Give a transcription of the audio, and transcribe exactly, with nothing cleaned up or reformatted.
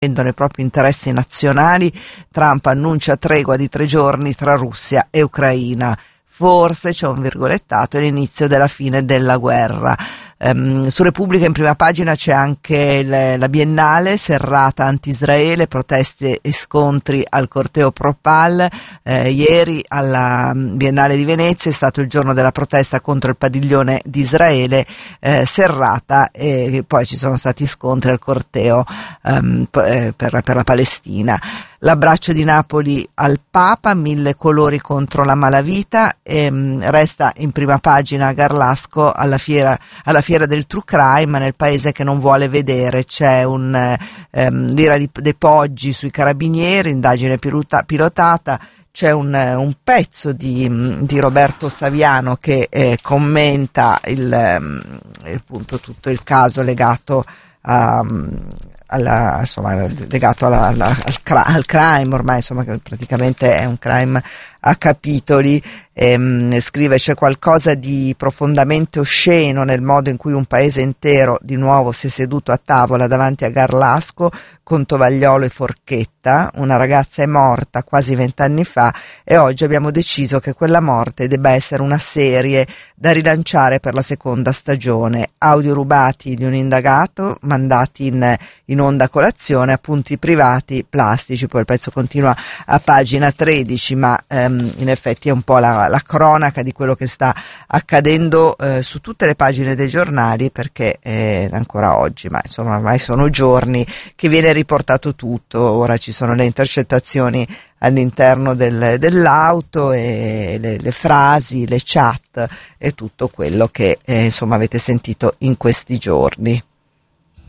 i propri interessi nazionali, Trump annuncia tregua di tre giorni tra Russia e Ucraina. Forse c'è un virgolettato, è l'inizio della fine della guerra. Um, su Repubblica in prima pagina c'è anche le, la Biennale, serrata anti-Israele, proteste e scontri al corteo Pro-Pal. Eh, ieri alla Biennale di Venezia è stato il giorno della protesta contro il padiglione di Israele, eh, serrata, e poi ci sono stati scontri al corteo um, per, per la Palestina. L'abbraccio di Napoli al Papa, mille colori contro la malavita, e um, resta in prima pagina Garlasco alla fiera, alla fiera del True Crime nel paese che non vuole vedere. C'è un um, l'ira di, dei Poggi sui carabinieri, indagine pilota, pilotata. C'è un, un pezzo di, di Roberto Saviano che eh, commenta il, um, appunto tutto il caso legato a Alla, insomma, legato alla, alla, al, al crime, ormai insomma che praticamente è un crime a capitoli. Ehm, scrive: c'è qualcosa di profondamente osceno nel modo in cui un paese intero di nuovo si è seduto a tavola davanti a Garlasco con tovagliolo e forchetta. Una ragazza è morta quasi vent'anni fa e oggi abbiamo deciso che quella morte debba essere una serie da rilanciare per la seconda stagione. Audio rubati di un indagato mandati in, in onda a colazione, appunti privati, plastici. Poi il pezzo continua a pagina tredici, ma ehm, in effetti è un po' la, la cronaca di quello che sta accadendo eh, su tutte le pagine dei giornali, perché eh, ancora oggi, ma insomma ormai sono giorni che viene riportato tutto. Ora ci sono le intercettazioni all'interno del, dell'auto e le, le frasi, le chat e tutto quello che eh, insomma avete sentito in questi giorni.